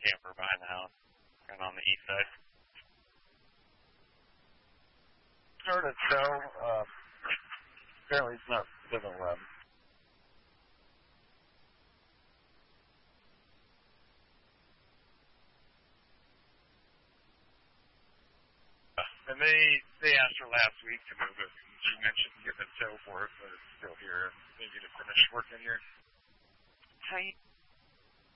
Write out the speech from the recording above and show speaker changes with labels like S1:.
S1: camper behind the house, kind of on the east side.
S2: Started so. Apparently it's not doesn't run.
S1: And they asked her last week to move it. And she mentioned getting it so for it, but it's still here. Maybe to finish working here.
S2: Tight.